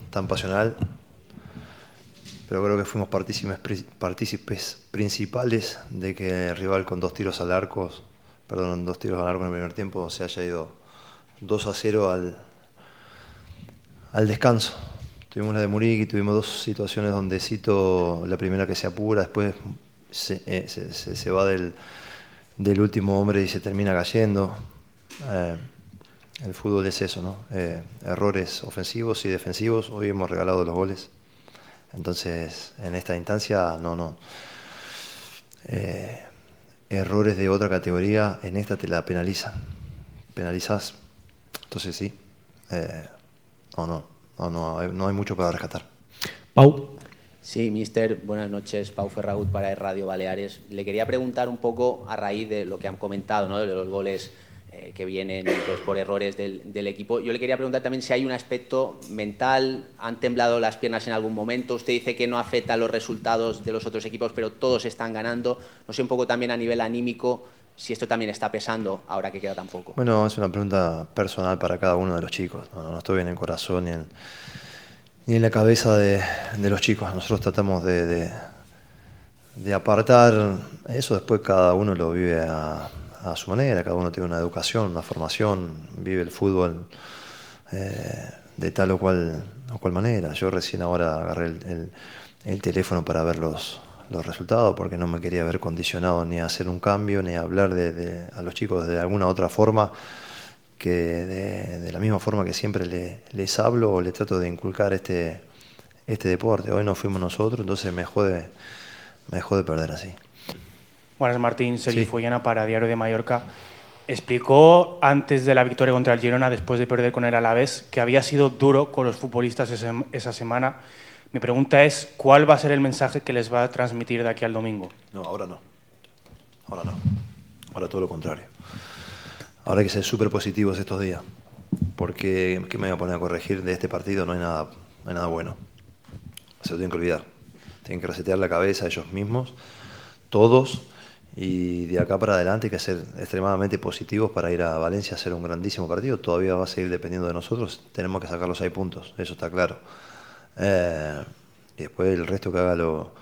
tan pasional, pero creo que fuimos partícipes principales de que el rival con dos tiros al arco en el primer tiempo se haya ido 2-0 al descanso. Tuvimos la de Muriqui, tuvimos dos situaciones donde Cito, la primera que se apura, después se va del último hombre y se termina cayendo. El fútbol es eso, ¿no? Errores ofensivos y defensivos. Hoy hemos regalado los goles. Entonces, en esta instancia, no. Errores de otra categoría, en esta te la penalizas. Entonces sí, no hay mucho para rescatar. Pau. Sí, mister, buenas noches. Pau Ferragut para Radio Baleares. Le quería preguntar un poco a raíz de lo que han comentado, ¿no? De los goles que vienen pues, por errores del equipo. Yo le quería preguntar también si hay un aspecto mental, han temblado las piernas en algún momento. Usted dice que no afecta los resultados de los otros equipos, pero todos están ganando. No sé, un poco también a nivel anímico, si esto también está pesando ahora que queda tan poco. Bueno, es una pregunta personal para cada uno de los chicos. No estoy en el corazón ni en la cabeza de los chicos. Nosotros tratamos de apartar eso, después cada uno lo vive a su manera, cada uno tiene una educación, una formación, vive el fútbol de tal o cual manera. Yo recién ahora agarré el teléfono para ver los resultados porque no me quería ver condicionado ni a hacer un cambio, ni a hablar a los chicos de alguna otra forma que de la misma forma que siempre les hablo o les trato de inculcar este deporte. Hoy no fuimos nosotros, entonces me jode perder así. Buenas, Martín. Sergi Sí. Follana para Diario de Mallorca. Explicó antes de la victoria contra el Girona, después de perder con el Alavés, que había sido duro con los futbolistas esa semana. Mi pregunta es, ¿cuál va a ser el mensaje que les va a transmitir de aquí al domingo? No, ahora no. Ahora todo lo contrario. Ahora hay que ser súper positivos estos días. Porque, ¿qué me voy a poner a corregir de este partido? No hay nada bueno. Se lo tienen que olvidar. Tienen que resetear la cabeza ellos mismos, todos, y de acá para adelante hay que ser extremadamente positivos para ir a Valencia a hacer un grandísimo partido. Todavía va a seguir dependiendo de nosotros. Tenemos que sacar los 6 puntos, eso está claro. Y después el resto que haga lo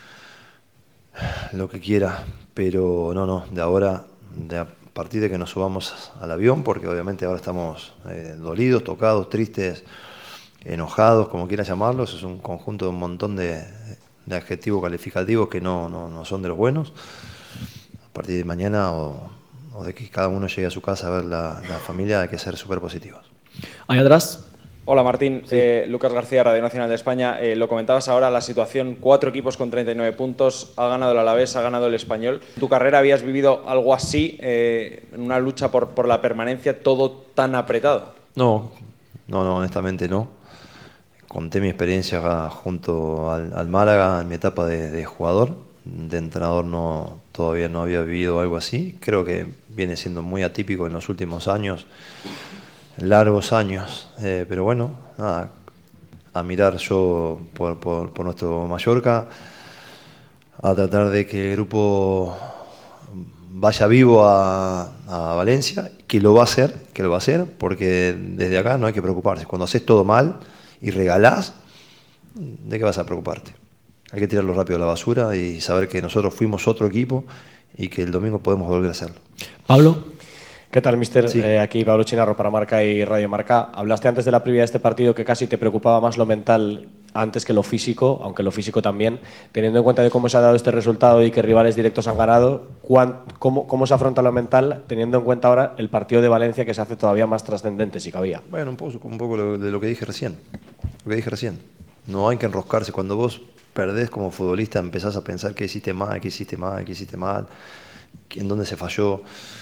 que quiera. Pero no, a partir de que nos subamos al avión, porque obviamente ahora estamos dolidos, tocados, tristes, enojados, como quieras llamarlos, es un conjunto de un montón de adjetivos calificativos que no son de los buenos. A partir de mañana o de que cada uno llegue a su casa a ver la familia, hay que ser súper positivos. Ahí atrás. Hola Martín, Sí. Lucas García, Radio Nacional de España. Lo comentabas ahora, la situación, 4 equipos con 39 puntos, ha ganado el Alavés, ha ganado el Español. ¿En tu carrera habías vivido algo así, en una lucha por la permanencia, todo tan apretado? No, honestamente no. Conté mi experiencia junto al Málaga en mi etapa de jugador. De entrenador todavía no había vivido algo así. Creo que viene siendo muy atípico en los últimos años, largos años. Pero bueno, nada, a mirar yo por nuestro Mallorca, a tratar de que el grupo vaya vivo a Valencia, que lo va a hacer, porque desde acá no hay que preocuparse. Cuando haces todo mal y regalás, ¿de qué vas a preocuparte? Hay que tirarlo rápido a la basura y saber que nosotros fuimos otro equipo y que el domingo podemos volver a hacerlo. Pablo. ¿Qué tal, mister? Sí. Aquí Pablo Chinarro para Marca y Radio Marca. Hablaste antes de la previa de este partido que casi te preocupaba más lo mental antes que lo físico, aunque lo físico también. Teniendo en cuenta de cómo se ha dado este resultado y que rivales directos han ganado, ¿cómo se afronta lo mental teniendo en cuenta ahora el partido de Valencia que se hace todavía más trascendente, si cabía? Bueno, un poco de lo que dije recién. No hay que enroscarse. Cuando vos perdés como futbolista, empezás a pensar qué hiciste mal, en dónde se falló.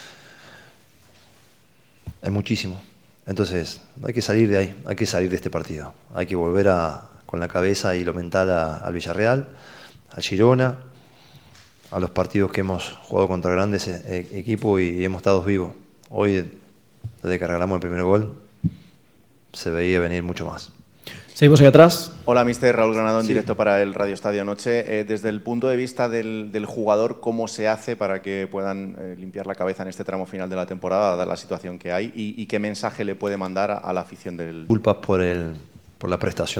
Es muchísimo. Entonces, hay que salir de ahí, hay que salir de este partido. Hay que volver con la cabeza y lo mental al Villarreal, al Girona, a los partidos que hemos jugado contra grandes equipos y hemos estado vivos. Hoy, desde que regalamos el primer gol, se veía venir mucho más. Seguimos ahí atrás. Hola, mister Raúl Granado, en Sí. directo para el Radio Estadio Noche. Desde el punto de vista del jugador, ¿cómo se hace para que puedan limpiar la cabeza en este tramo final de la temporada, dada la situación que hay? ¿Y qué mensaje le puede mandar a la afición del...? Disculpas por la prestación